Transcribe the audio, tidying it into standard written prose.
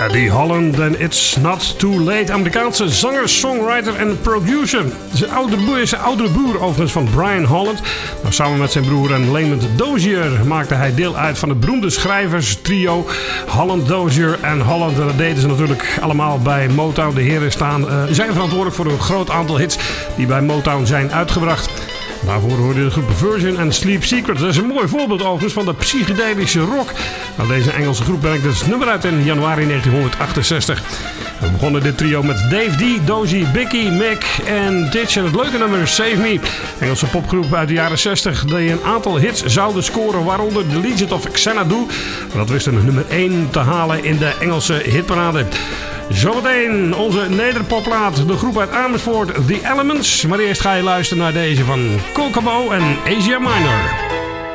Eddie Holland en It's Not Too Late. Amerikaanse zanger, songwriter en producer. Zijn oudere broer overigens van Brian Holland. Maar samen met zijn broer en Lamont Dozier maakte hij deel uit van het beroemde schrijverstrio Holland, Dozier en Holland. En dat deden ze natuurlijk allemaal bij Motown. De heren zijn verantwoordelijk voor een groot aantal hits die bij Motown zijn uitgebracht. Daarvoor hoorde de groepen Virgin en Sleep Secret. Dat is een mooi voorbeeld overigens van de psychedelische rock. Nou, deze Engelse groep brengt dus nummer uit in januari 1968. We begonnen dit trio met Dave D, Dozy, Bicky, Mick en Ditch. En het leuke nummer Save Me. Engelse popgroep uit de jaren 60 die een aantal hits zouden scoren, waaronder The Legend of Xanadu. Dat wist een nummer 1 te halen in de Engelse hitparade. Zometeen onze nederpoplaat, de groep uit Amersfoort, The Elements. Maar eerst ga je luisteren naar deze van Kokomo en Asia Minor.